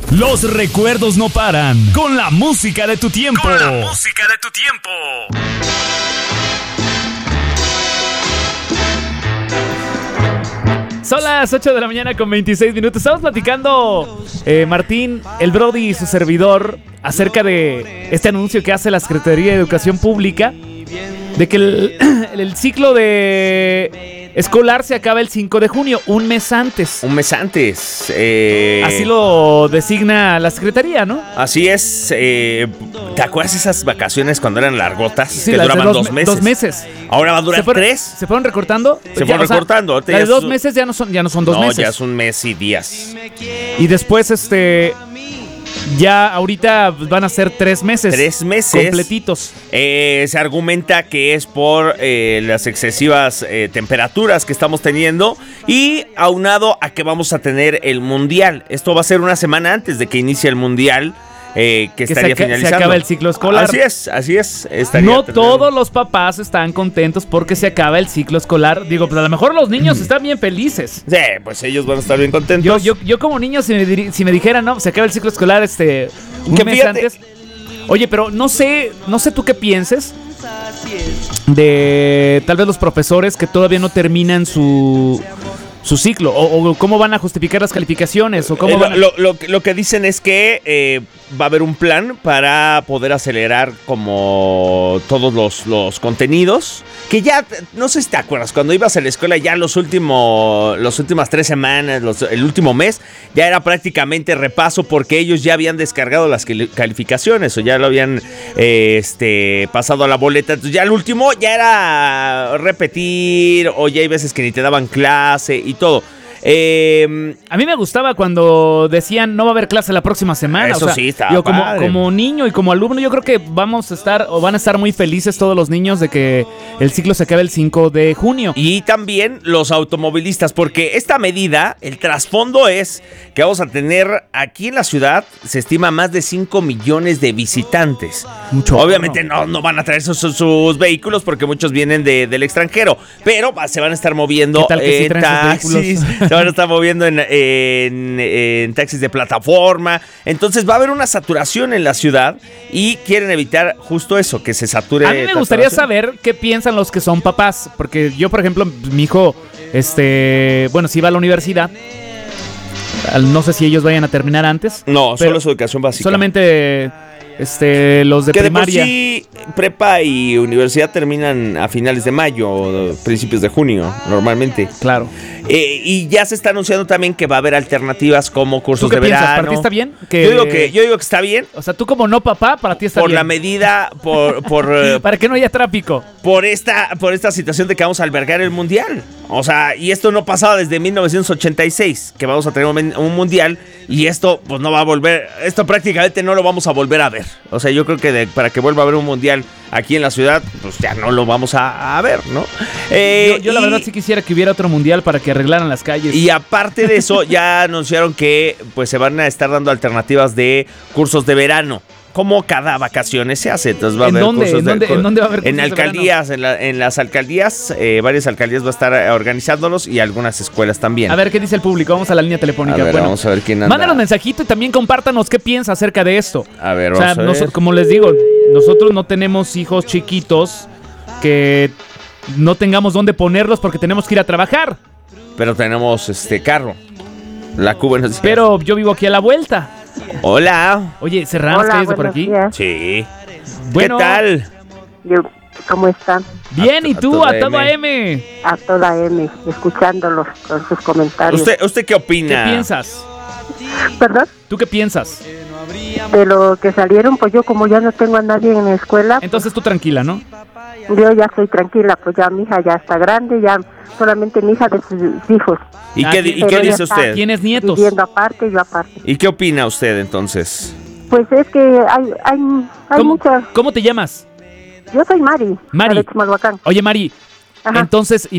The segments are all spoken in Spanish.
Los recuerdos no paran. Con la música de tu tiempo. Con la música de tu tiempo. Son las 8 de la mañana con 26 minutos. Estamos platicando, Martín, el Brody y su servidor, acerca de este anuncio que hace la Secretaría de Educación Pública de que el ciclo de escolar se acaba el 5 de junio, un mes antes. Un mes antes. Así lo designa la Secretaría, ¿no? Así es. ¿Te acuerdas esas vacaciones cuando eran largotas? Sí, que las duraban de 2 meses. 2 meses. Ahora va a durar 3. ¿Se fueron recortando? Se fueron recortando. La de 2 meses ya no son 2 meses. No, ya es un mes y días. Y después, ya ahorita van a ser 3 meses. 3 meses. Completitos. Se argumenta que es por las excesivas temperaturas que estamos teniendo y aunado a que vamos a tener el Mundial. Esto va a ser una semana antes de que inicie el Mundial. Que estaría finalizando. Se acaba el ciclo escolar. Así es. No todos los papás están contentos porque se acaba el ciclo escolar. Digo, pues a lo mejor los niños están bien felices. Sí, pues ellos van a estar bien contentos. Yo como niño, si me dijeran, no, se acaba el ciclo escolar un mes antes. Oye, pero no sé tú qué pienses de tal vez los profesores que todavía no terminan su ciclo, o cómo van a justificar las calificaciones, o cómo van a... Lo que dicen es que va a haber un plan para poder acelerar como todos los contenidos, que ya, no sé si te acuerdas, cuando ibas a la escuela ya las últimas 3 semanas, el último mes, ya era prácticamente repaso porque ellos ya habían descargado las calificaciones o ya lo habían pasado a la boleta, entonces ya el último ya era repetir o ya hay veces que ni te daban clase y todo. A mí me gustaba cuando decían no va a haber clase la próxima semana. Eso sí, estaba como niño y como alumno, yo creo que van a estar muy felices todos los niños de que el ciclo se acabe el 5 de junio. Y también los automovilistas, porque esta medida, el trasfondo es que vamos a tener aquí en la ciudad, se estima más de 5 millones de visitantes. Mucho. Obviamente no van a traer sus vehículos porque muchos vienen del extranjero, pero se van a estar moviendo ¿Qué tal que sí traen sus taxis, vehículos? se van a estar moviendo en taxis de plataforma. Entonces va a haber una saturación en la ciudad y quieren evitar justo eso, que se sature. A mí me gustaría saber qué piensan los que son papás, porque yo, por ejemplo, mi hijo, si va a la universidad, no sé si ellos vayan a terminar antes. No, solo su educación básica. Solamente los de que primaria. De por sí, prepa y universidad terminan a finales de mayo o principios de junio, normalmente. Claro. Y ya se está anunciando también que va a haber alternativas como cursos de verano. ¿Para ti está bien? Yo digo que está bien. O sea, tú como no papá, para ti está bien. Por la medida, para que no haya tráfico. Por esta situación de que vamos a albergar el Mundial. O sea, y esto no pasaba desde 1986, que vamos a tener un Mundial, y esto pues no va a volver, esto prácticamente no lo vamos a volver a ver. O sea, yo creo que para que vuelva a haber un Mundial aquí en la ciudad, pues ya no lo vamos a ver, ¿no? Yo la verdad sí quisiera que hubiera otro Mundial para que arreglaran las calles. Y aparte de eso, ya anunciaron que pues se van a estar dando alternativas de cursos de verano. Como cada vacaciones se hace. Entonces va a haber cursos ¿En dónde va a haber cursos en alcaldías, en las alcaldías, varias alcaldías va a estar organizándolos y algunas escuelas también. A ver qué dice el público, vamos a la línea telefónica. A ver, vamos a ver quién anda. Mándanos mensajito y también compártanos qué piensa acerca de esto. A ver, vamos a ver. Como les digo, nosotros no tenemos hijos chiquitos que no tengamos dónde ponerlos porque tenemos que ir a trabajar. Pero tenemos carro. La Cuba nos dice. Pero yo vivo aquí a la vuelta. Hola. Oye, ¿cerramos calles de por aquí? Días. Sí. Bueno, ¿qué tal? ¿Cómo están? Bien, ¿y tú? A toda M. A toda M, escuchándolos con sus comentarios. ¿Usted qué opina? ¿Qué piensas? ¿Perdón? ¿Tú qué piensas? De lo que salieron, pues yo como ya no tengo a nadie en la escuela. Entonces tú tranquila, ¿no? Yo ya estoy tranquila, pues ya mi hija ya está grande, ya solamente mi hija de sus hijos. ¿Y qué dice usted? ¿Tienes nietos? Viviendo aparte, yo aparte. ¿Y qué opina usted entonces? Pues es que hay muchas... ¿Cómo te llamas? Yo soy Mari. Mari. De Chimalhuacán. Oye, Mari, Ajá. Entonces,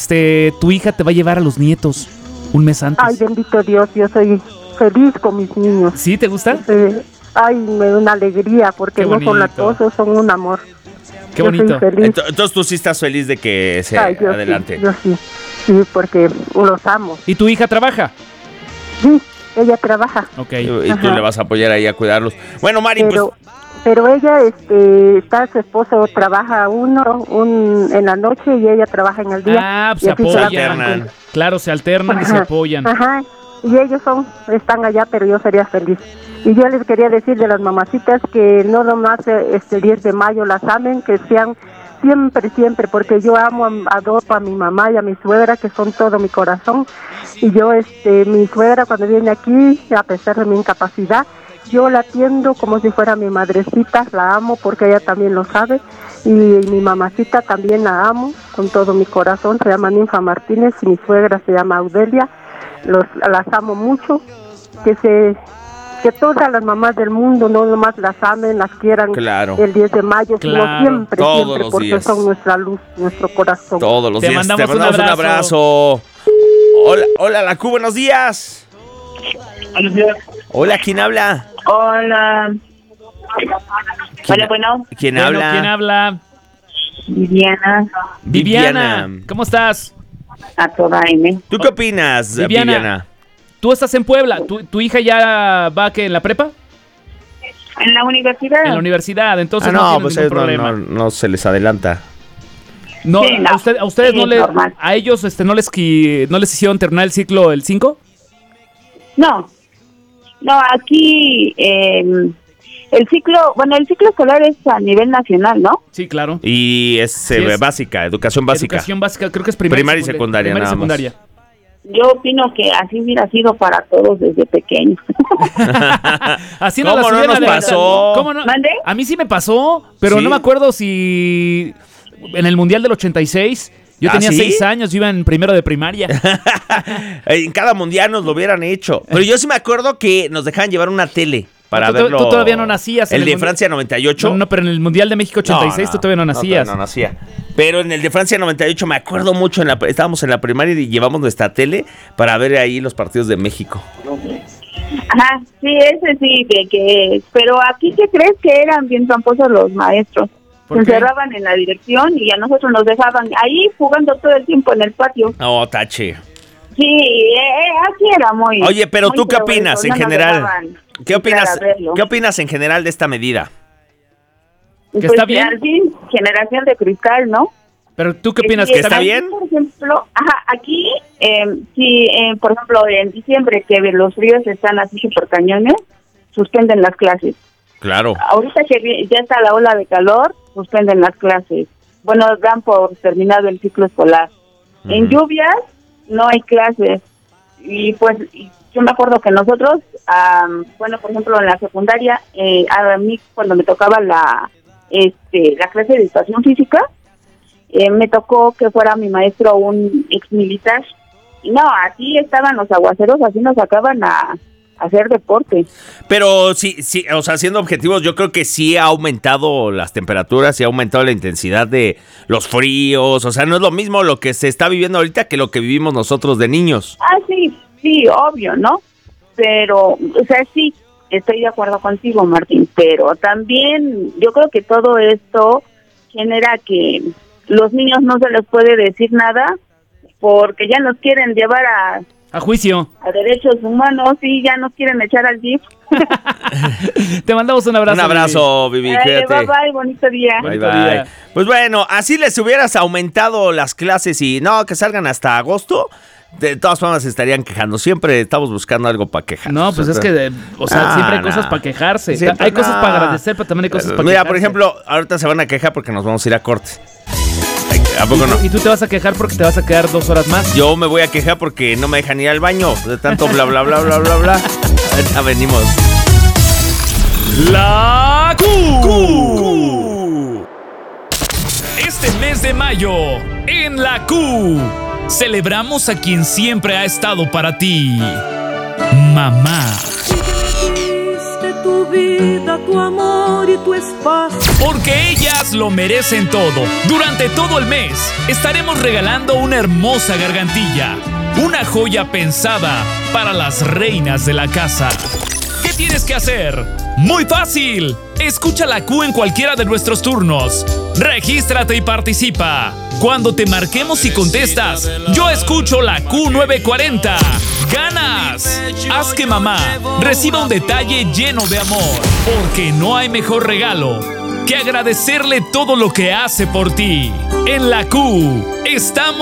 tu hija te va a llevar a los nietos un mes antes. Ay, bendito Dios, yo soy feliz con mis niños. ¿Sí? ¿Te gusta? Ay, me da una alegría porque no son latosos, son un amor. Qué bonito. Entonces tú sí estás feliz de que sea adelante. Sí, yo sí, porque los amo. ¿Y tu hija trabaja? Sí. ella trabaja. Ok. Y tú Ajá. le vas a apoyar ahí a cuidarlos. Bueno, Mari, Pero ella, está, su esposo trabaja en la noche y ella trabaja en el día. Ah, pues y se así la apoyan. alternan. Claro, se alternan y se Ajá, apoyan. Ajá, y ellos están allá, pero yo sería feliz. Y yo les quería decir de las mamacitas que no nomás el 10 de mayo las amen, que sean siempre, porque yo adoro a mi mamá y a mi suegra, que son todo mi corazón. Y yo, mi suegra cuando viene aquí, a pesar de mi incapacidad, yo la atiendo como si fuera mi madrecita, la amo porque ella también lo sabe. Y mi mamacita también la amo con todo mi corazón, se llama Ninfa Martínez y mi suegra se llama Audelia. Las amo mucho, que todas las mamás del mundo no nomás las amen, las quieran Claro. el 10 de mayo, Claro. sino siempre, Todos los porque días. son nuestra luz, nuestro corazón. todos los Te días mandamos un un abrazo. Hola, la Q, buenos días. Buenos días. Hola, ¿quién habla? Hola. Hola, bueno. ¿Quién Bueno, habla? ¿quién habla? Viviana, Viviana. ¿Cómo estás? a toda M. ¿Tú qué opinas, Viviana. Viviana? Tú estás en Puebla. ¿Tu hija ya va en la prepa? En la universidad. En la universidad, entonces no no, tienen pues ningún no, problema. no se les adelanta. No, Sí, no. a ustedes Sí, no es les, normal. a ellos no les hicieron terminar el ciclo el 5. No, aquí el ciclo escolar es a nivel nacional, ¿no? Sí, claro. Y es, Sí, es básica, educación básica. Educación básica, creo que es primaria, Primaria y secundaria, Primaria y nada más. secundaria. Yo opino que así hubiera sido para todos desde pequeños. Así ¿Cómo las no hubieran nos adelantado. pasó? ¿Cómo no? ¿Mande? A mí sí me pasó, pero ¿Sí? no me acuerdo si en el Mundial del 86 yo ¿Ah, tenía sí? 6 años, yo iba en primero de primaria. En cada mundial nos lo hubieran hecho. Pero yo sí me acuerdo que nos dejaban llevar una tele para Tú verlo. todavía no nacías en El el de mundial. Francia 98. No, pero en el Mundial de México 86 tú todavía no nacías. No nacía. Pero en el de Francia 98 me acuerdo mucho, estábamos en la primaria y llevamos nuestra tele para ver ahí los partidos de México. Ajá, sí, ese sí, pero aquí, ¿qué crees? Que eran bien tramposos los maestros. ¿Por Se qué? encerraban en la dirección y a nosotros nos dejaban ahí jugando todo el tiempo en el patio. No, tache. Sí, aquí era muy... Oye, pero muy ¿tú qué progreso, opinas en no nos general? dejaban ¿Qué entrar opinas? a verlo. ¿Qué opinas en general de esta medida? ¿Que está bien? Al fin, generación de cristal, ¿no? Pero tú qué opinas, Sí, que está aquí, bien? Por ejemplo, aquí, por ejemplo, en diciembre, que los fríos están así súper cañones, suspenden las clases. Claro. Ahorita que ya está la ola de calor, suspenden las clases. Bueno, dan por terminado el ciclo escolar. En lluvias no hay clases. Y pues yo me acuerdo que nosotros, por ejemplo, en la secundaria, a mí cuando me tocaba la clase de educación física, me tocó que fuera mi maestro un ex militar. Y no, así estaban los aguaceros, así nos sacaban a hacer deporte. Pero sí, o sea, siendo objetivos, yo creo que sí ha aumentado las temperaturas, sí ha aumentado la intensidad de los fríos, o sea, no es lo mismo lo que se está viviendo ahorita que lo que vivimos nosotros de niños. Sí, obvio, ¿no? Pero, o sea, sí, estoy de acuerdo contigo, Martín, pero también yo creo que todo esto genera que los niños no se les puede decir nada porque ya nos quieren llevar a juicio. a derechos humanos y ya nos quieren echar al jeep. Te mandamos un abrazo. Un abrazo, Vivi, cuídate. Bye, bye, bonito día. Bye, Bonito bye. día. Pues bueno, así les hubieras aumentado las clases y no, que salgan hasta agosto, de todas formas se estarían quejando. Siempre estamos buscando algo para quejar. No, pues es que, siempre hay cosas para quejarse. Siempre, Hay cosas para agradecer, pero también hay cosas para Mira, quejarse. por ejemplo, ahorita se van a quejar porque nos vamos a ir a corte. ¿A poco no? Y tú te vas a quejar porque te vas a quedar 2 horas más. Yo me voy a quejar porque no me dejan ir al baño de tanto bla, bla, bla, bla, bla, bla. Ya venimos. La Q. Este mes de mayo, en la Q, celebramos a quien siempre ha estado para ti. Mamá. Tu vida, tu amor y tu espacio. Porque ellas lo merecen todo. Durante todo el mes estaremos regalando una hermosa gargantilla, una joya pensada para las reinas de la casa. ¿Qué tienes que hacer? Muy fácil. Escucha la Q en cualquiera de nuestros turnos. Regístrate y participa. Cuando te marquemos y contestas, yo escucho la Q940. ¡Ganas! Haz que mamá reciba un detalle lleno de amor, porque no hay mejor regalo que agradecerle todo lo que hace por ti. En la Q estamos